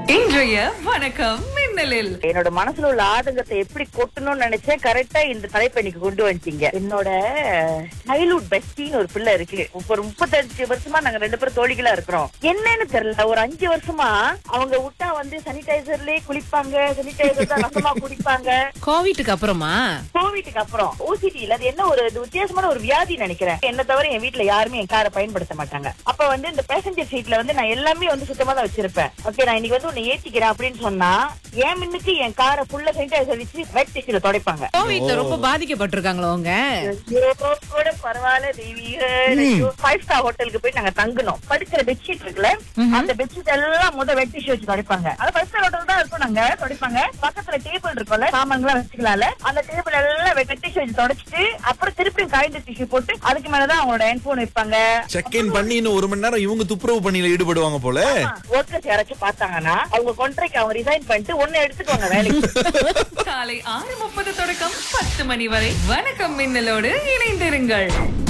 இன்றைய வணக்கம் மின்னலில் என்னோட மனசுல உள்ள ஆதங்கத்தை எப்படி கொட்டணும்னு நினைச்சேன். கரெக்டா இந்த தலைப்பை இன்னைக்கு கொண்டு வந்துட்டீங்க. என்னோட சைல்ட்ஹுட் பெஸ்டின்னு ஒரு பிள்ளை இருக்கு. ஒரு 35 வருஷமா நாங்க 2 பேரும் தோழிகளா இருக்கிறோம். என்னன்னு தெரியல, ஒரு 5 வருஷமா அவங்க விட்டா சானிடைசர்லயே குளிப்பாங்க, சானிடைசர் தான் ரசமா குடிப்பாங்க. கோவிட்டுக்கு அப்புறமா கோவிட்டுக்கு அப்புறம் ஓசிடி அது என்ன ஒரு வித்தியாசமான ஒரு வியாதி நினைக்கிறேன். என்ன தவிர என் வீட்டுல யாருமே என் காரை பயன்படுத்த மாட்டாங்க. அப்ப இந்த பேசஞ்சர் சீட்ல நான் எல்லாமே சுத்தமா தான் வச்சிருப்பேன். ஓகே, நான் இன்னைக்கு உன்னை ஏத்திக்கிறேன் அப்படின்னு சொன்னா என் முன்னுக்கு என் காரை ஃபுல்லா சானிடைசர் வச்சு வெட் டிஷ்யூல துடைப்பாங்க. கோவிட்ல ரொம்ப பாதிக்கப்பட்டிருக்காங்களோ அவங்க. கூட பரவாயில்ல தெய்வீக 5 ஸ்டார் ஹோட்டலுக்கு போய் நாங்க தங்கணும். படுக்கிற பெட்ஷீட் இருக்குல்ல, அந்த பெட்ஷீட் எல்லாம் வெட் டிஷ்யூ வச்சு துடைப்பாங்க. அது 5 ஸ்டார் ஹோட்டல் தான் இருக்கும். நாங்க துடைப்பாங்க. பக்கத்துல டேபிள் இருக்கும்ல, சாமான்லாம் வச்சுக்கலாம்ல, அந்த டேபிள் எல்லாம் வெட் டிஷ்யூ வச்சு துடைச்சிட்டு அப்புறம் திருப்பியும் காய்ந்த டிஷ்யூ போட்டு அதுக்கு மேலதான் அவங்களோட ஹெட்போன் வைப்பாங்க. செக் இன் பண்ணி இன்னும் 1 மணி நேரம் இவங்க துப்புரவு பணியில ஈடுபடுவாங்க போல. ஒர்க்கர்ஸ் யாராச்சும் பார்த்தாங்கன்னா அவங்க கான்ட்ராக்ட் அவங்க ரிசைன் பண்ணிட்டு ஒன்னு எடுத்துக்குவாங்க வேலைக்கு. காலை 6:30 தொடக்கம் 10 மணி வரை வணக்கம் மின்னலோடு இணைந்திருங்கள்.